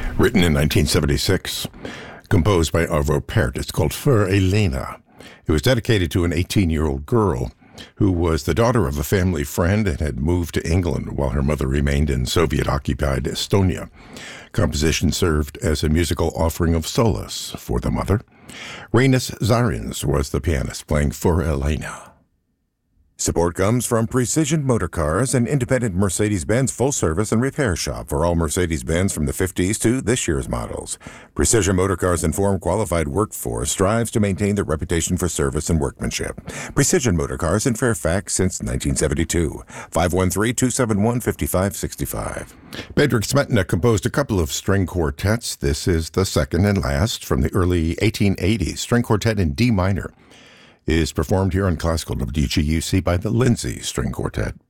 Written in 1976, composed by Arvo Pärt. It's called För Elena. It was dedicated to an 18-year-old girl who was the daughter of a family friend and had moved to England while her mother remained in Soviet-occupied Estonia. Composition served as a musical offering of solace for the mother. Rainis Zarins was the pianist playing För Elena. Support comes from Precision Motorcars, an independent Mercedes-Benz full-service and repair shop for all Mercedes-Benz from the 50s to this year's models. Precision Motorcars' informed, qualified workforce strives to maintain their reputation for service and workmanship. Precision Motorcars in Fairfax since 1972. 513-271-5565. Bedřich Smetana composed a couple of string quartets. This is the second and last from the early 1880s. String quartet in D minor is performed here on Classical WGUC by the Lindsay String Quartet.